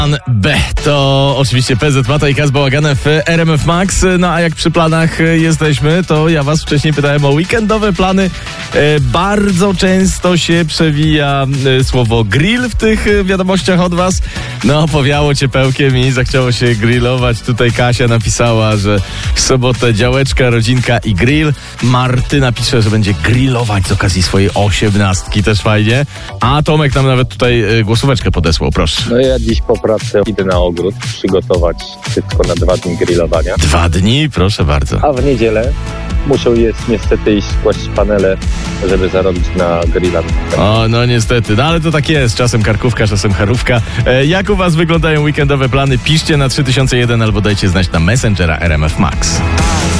B to oczywiście PZ Mata i Kaz Bałaganem w RMF Max. No a jak przy planach jesteśmy, to ja was wcześniej pytałem o weekendowe plany. Bardzo często się przewija słowo grill w tych wiadomościach od was. No, powiało ciepełkiem i zachciało się grillować. Tutaj Kasia napisała, że w sobotę działeczka, rodzinka i grill. Martyna pisze, że będzie grillować z okazji swojej 18, też fajnie. A Tomek nam nawet tutaj głosóweczkę podesłał, proszę. No ja dziś po pracy idę na ogród przygotować wszystko na 2 dni grillowania. 2 dni? Proszę bardzo. A w niedzielę muszę niestety iść kłaść panele, żeby zarobić na grilla. O, no niestety. No ale to tak jest. Czasem karkówka, czasem charówka. Jak u was wyglądają weekendowe plany? Piszcie na 3001 albo dajcie znać na Messengera RMF Max.